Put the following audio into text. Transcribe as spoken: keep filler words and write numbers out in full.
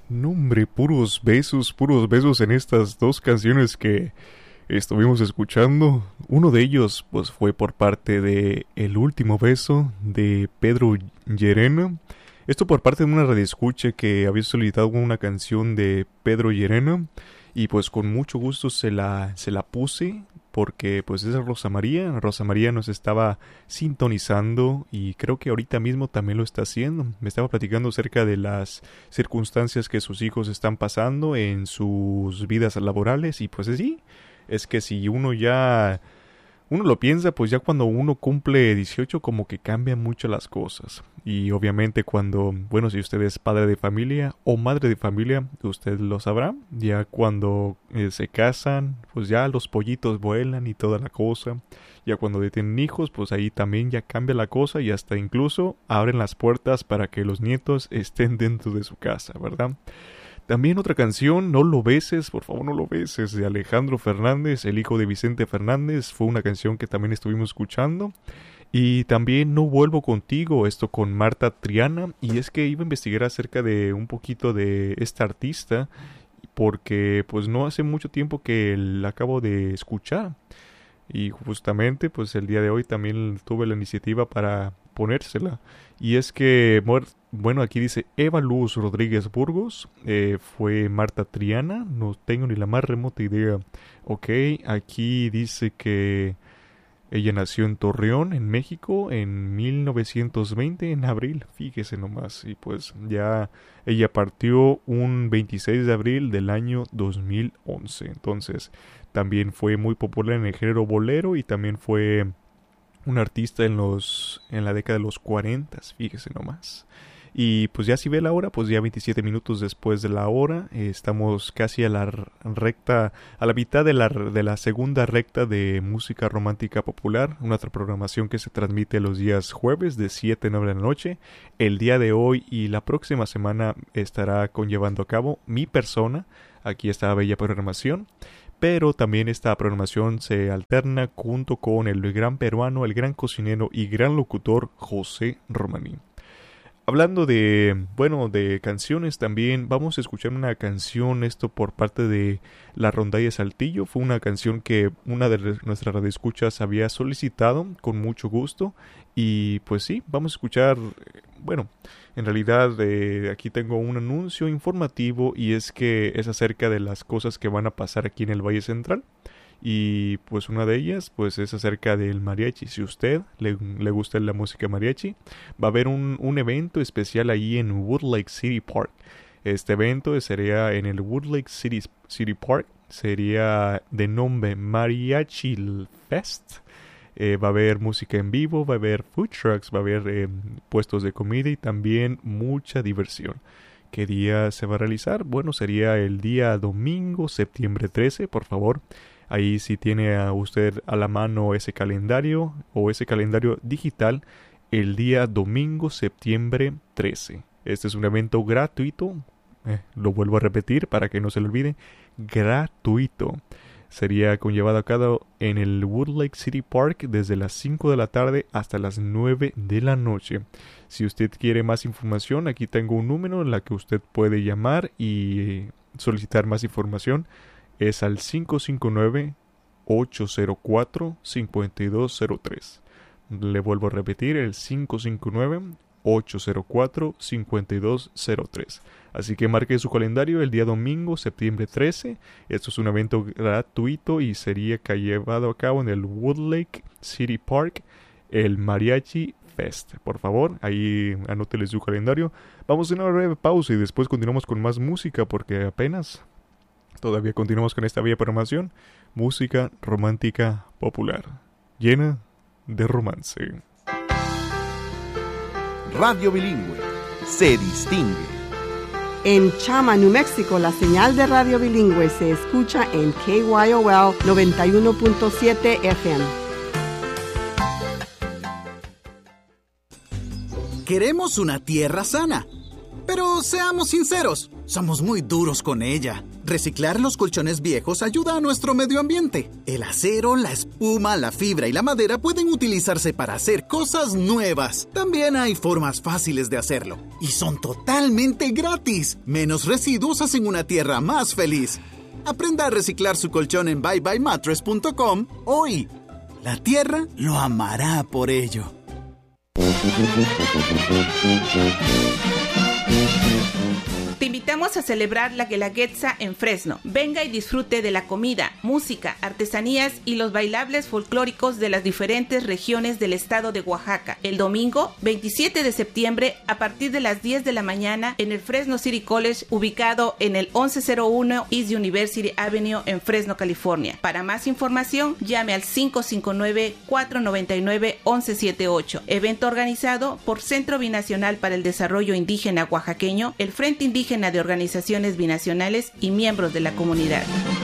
No, hombre, puros besos, puros besos en estas dos canciones que estuvimos escuchando. Uno de ellos, pues, fue por parte de El Último Beso de Pedro Llerena. Esto por parte de una radioescucha que había solicitado una canción de Pedro Llerena. Y pues con mucho gusto se la, se la puse. Porque pues es Rosa María. Rosa María nos estaba sintonizando y creo que ahorita mismo también lo está haciendo. Me estaba platicando acerca de las circunstancias que sus hijos están pasando en sus vidas laborales. Y pues sí, es que si uno ya... Uno lo piensa, pues ya cuando uno cumple dieciocho como que cambian mucho las cosas. Y obviamente cuando, bueno, si usted es padre de familia o madre de familia, usted lo sabrá. Ya cuando eh, se casan, pues ya los pollitos vuelan y toda la cosa. Ya cuando tienen hijos, pues ahí también ya cambia la cosa y hasta incluso abren las puertas para que los nietos estén dentro de su casa, ¿verdad? También otra canción, No lo beses, por favor no lo beses, de Alejandro Fernández, el hijo de Vicente Fernández. Fue una canción que también estuvimos escuchando. Y también No vuelvo contigo, esto con Marta Triana. Y es que iba a investigar acerca de un poquito de esta artista, porque pues no hace mucho tiempo que la acabo de escuchar. Y justamente pues el día de hoy también tuve la iniciativa para ponérsela. Y es que, bueno, aquí dice Eva Luz Rodríguez Burgos, eh, fue Marta Triana, no tengo ni la más remota idea. Ok, aquí dice que ella nació en Torreón, en México, en mil novecientos veinte, en abril, fíjese nomás. Y pues ya ella partió un veintiséis de abril del año dos mil once. Entonces también fue muy popular en el género bolero y también fue un artista en los en la década de los cuarenta, fíjese nomás. Y pues ya si ve la hora, pues ya veintisiete minutos después de la hora, eh, estamos casi a la recta, a la mitad de la, de la segunda recta de música romántica popular, una otra programación que se transmite los días jueves de siete a nueve de la noche. El día de hoy y la próxima semana estará conllevando a cabo mi persona, aquí esta bella programación. Pero también esta programación se alterna junto con el gran peruano, el gran cocinero y gran locutor José Romaní. Hablando de, bueno, de canciones también, vamos a escuchar una canción, esto por parte de La Rondalla Saltillo. Fue una canción que una de nuestras radioescuchas había solicitado con mucho gusto. Y pues sí, vamos a escuchar, bueno, en realidad eh, aquí tengo un anuncio informativo y es que es acerca de las cosas que van a pasar aquí en el Valle Central. Y pues una de ellas pues es acerca del mariachi. Si usted le, le gusta la música mariachi, va a haber un, un evento especial ahí en Woodlake City Park. Este evento sería en el Woodlake City, City Park, sería de nombre Mariachi Fest. Eh, va a haber música en vivo, va a haber food trucks, va a haber eh, puestos de comida y también mucha diversión. ¿Qué día se va a realizar? Bueno, sería el día domingo, septiembre trece, por favor. Ahí si tiene a usted a la mano ese calendario o ese calendario digital, el día domingo, septiembre trece. Este es un evento gratuito, eh, lo vuelvo a repetir para que no se lo olvide, gratuito. Sería conllevado a cabo en el Woodlake City Park desde las cinco de la tarde hasta las nueve de la noche. Si usted quiere más información, aquí tengo un número en la que usted puede llamar y solicitar más información. Es al cinco cinco nueve, ocho cero cuatro, cinco dos cero tres. Le vuelvo a repetir, el cinco cinco nueve, ocho cero cuatro, cinco dos cero tres. Así que marque su calendario el día domingo, septiembre trece. Esto es un evento gratuito y sería llevado a cabo en el Woodlake City Park, el Mariachi Fest. Por favor, ahí anótele su calendario. Vamos a una breve pausa y después continuamos con más música porque apenas... Todavía continuamos con esta bella programación, música romántica popular, llena de romance. Radio Bilingüe se distingue. En Chama, New Mexico, la señal de Radio Bilingüe se escucha en K Y O L noventa y uno punto siete F M. Queremos una tierra sana, pero seamos sinceros. somos muy duros con ella. Reciclar los colchones viejos ayuda a nuestro medio ambiente. El acero, la espuma, la fibra y la madera pueden utilizarse para hacer cosas nuevas. También hay formas fáciles de hacerlo. Y son totalmente gratis. Menos residuos hacen una tierra más feliz. Aprenda a reciclar su colchón en bye bye mattress punto com hoy. La tierra lo amará por ello. Te invitamos a celebrar la Guelaguetza en Fresno. Venga y disfrute de la comida, música, artesanías y los bailables folclóricos de las diferentes regiones del estado de Oaxaca. El domingo veintisiete de septiembre a partir de las diez de la mañana en el Fresno City College, ubicado en el once cero uno East University Avenue en Fresno, California. Para más información, llame al cinco cinco nueve, cuatro nueve nueve, once setenta y ocho. Evento organizado por Centro Binacional para el Desarrollo Indígena Oaxaqueño, el Frente Indígena de Organizaciones Binacionales y miembros de la comunidad.